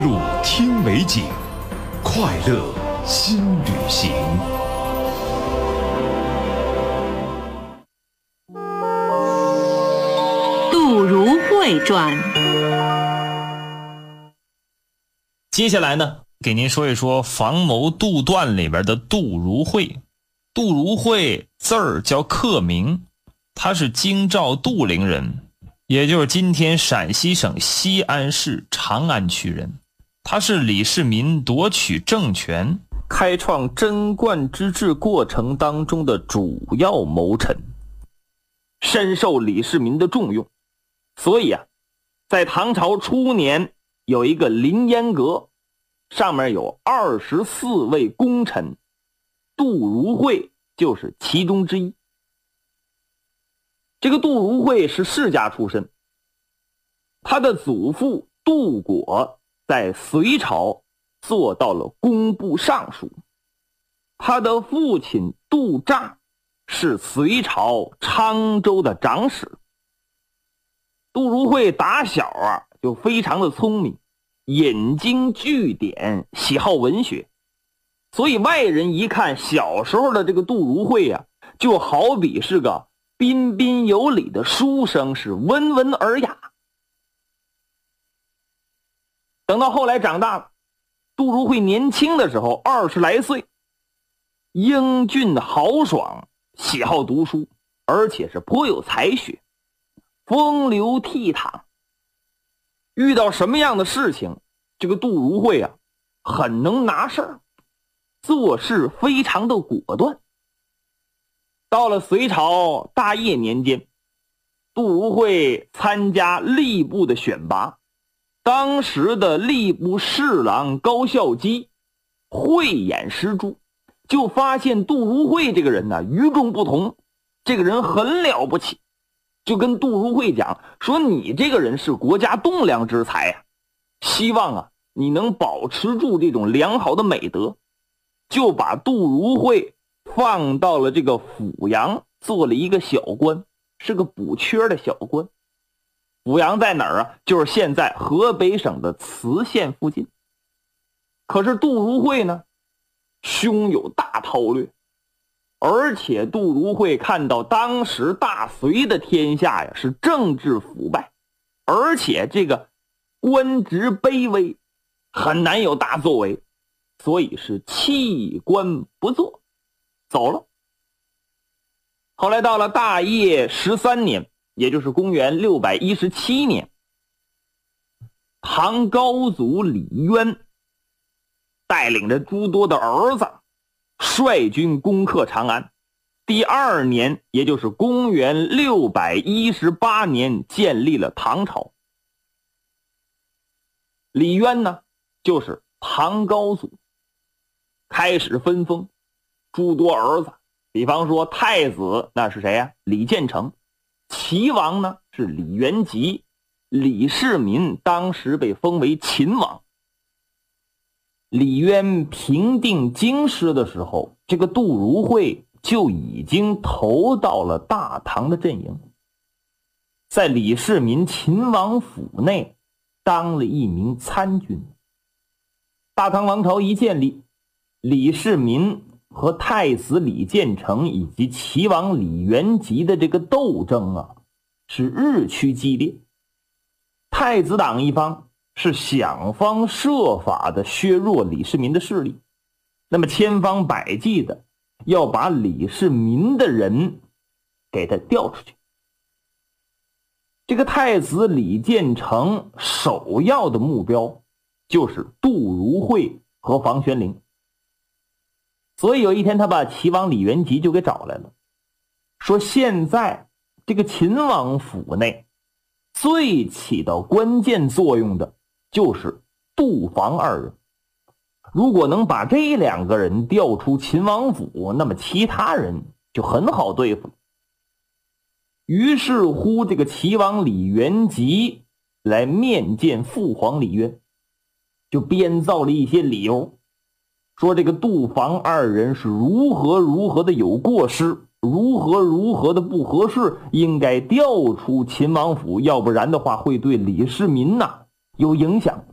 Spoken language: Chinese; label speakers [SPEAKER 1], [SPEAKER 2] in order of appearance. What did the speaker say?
[SPEAKER 1] 入听美景，快乐新旅行。
[SPEAKER 2] 杜如晦传。
[SPEAKER 3] 接下来呢，给您说一说房谋杜断里边的杜如晦。杜如晦字儿叫克明，他是京兆杜陵人，也就是今天陕西省西安市长安区人。他是李世民夺取政权、开创贞观之治过程当中的主要谋臣，深受李世民的重用。所以在唐朝初年有一个凌烟阁，上面有24位功臣，杜如晦就是其中之一。这个杜如晦是世家出身，他的祖父杜果在隋朝做到了工部尚书，他的父亲杜乍是隋朝昌州的长史。杜如晦打小就非常的聪明，引经据典，喜好文学，所以外人一看小时候的这个杜如晦就好比是个彬彬有礼的书生，是温文尔雅。等到后来长大了，杜如晦年轻的时候20来岁，英俊豪爽，喜好读书，而且是颇有才学，风流倜傥。遇到什么样的事情，这个杜如晦很能拿事儿，做事非常的果断。到了隋朝大业年间，杜如晦参加吏部的选拔，当时的吏部侍郎高孝基慧眼识珠，就发现杜如晦这个人与众不同，这个人很了不起，就跟杜如晦讲说，你这个人是国家栋梁之才希望你能保持住这种良好的美德，就把杜如晦放到了这个阜阳，做了一个小官，是个补缺的小官。阜阳在哪儿就是现在河北省的磁县附近。可是杜如晦呢，胸有大韬略，而且杜如晦看到当时大隋的天下是政治腐败，而且这个官职卑微，很难有大作为，所以是弃官不做，走了。后来到了大业13年，也就是公元617年，唐高祖李渊带领着诸多的儿子率军攻克长安。第2年，也就是公元618年，建立了唐朝。李渊呢，就是唐高祖，开始分封诸多儿子，比方说太子那是谁李建成，齐王呢是李元吉，李世民当时被封为秦王。李渊平定京师的时候，这个杜如晦就已经投到了大唐的阵营，在李世民秦王府内当了一名参军。大唐王朝一建立，李世民和太子李建成以及齐王李元吉的这个斗争是日趋激烈。太子党一方是想方设法的削弱李世民的势力，那么千方百计的要把李世民的人给他调出去。这个太子李建成首要的目标就是杜如晦和房玄龄，所以有一天他把齐王李元吉就给找来了，说现在这个秦王府内最起到关键作用的就是杜房二人，如果能把这2个人调出秦王府，那么其他人就很好对付了。于是乎这个齐王李元吉来面见父皇李渊，就编造了一些理由，说这个杜房2人是如何的有过失，如何的不合适，应该调出秦王府，要不然的话会对李世民有影响。